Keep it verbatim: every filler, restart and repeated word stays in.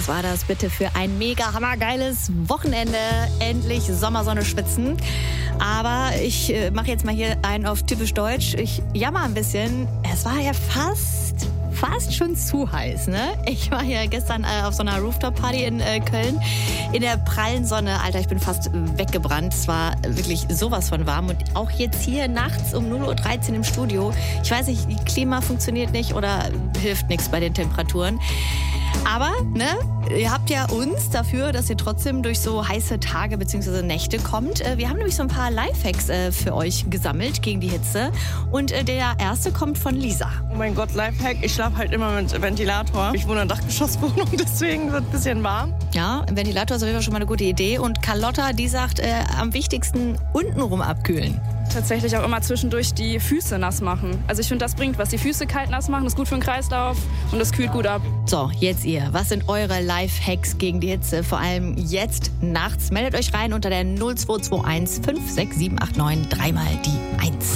Was war das bitte für ein mega hammergeiles Wochenende? Endlich Sommersonne schwitzen. Aber ich äh, mache jetzt mal hier einen auf typisch Deutsch. Ich jammer ein bisschen. Es war ja fast... fast schon zu heiß, ne? Ich war ja gestern äh, auf so einer Rooftop-Party in äh, Köln in der prallen Sonne. Alter, ich bin fast weggebrannt. Es war wirklich sowas von warm. Und auch jetzt hier nachts um null Uhr dreizehn im Studio. Ich weiß nicht, die Klima funktioniert nicht oder hilft nichts bei den Temperaturen. Aber, ne, ihr habt ja uns dafür, dass ihr trotzdem durch so heiße Tage bzw. Nächte kommt. Wir haben nämlich so ein paar Lifehacks äh, für euch gesammelt gegen die Hitze. Und äh, der erste kommt von Lisa. Oh mein Gott, Lifehack. Ich schlafe halt immer mit Ventilator. Ich wohne in einer Dachgeschosswohnung, deswegen wird es ein bisschen warm. Ja, ein Ventilator ist auf jeden Fall schon mal eine gute Idee. Und Carlotta, die sagt, äh, am wichtigsten untenrum abkühlen. Tatsächlich auch immer zwischendurch die Füße nass machen. Also ich finde, das bringt was. Die Füße kalt nass machen, ist gut für den Kreislauf und das kühlt gut ab. So, jetzt ihr. Was sind eure Lifehacks gegen die Hitze? Vor allem jetzt nachts. Meldet euch rein unter der null zwei zwei eins fünf sechs sieben acht neun, dreimal die eins.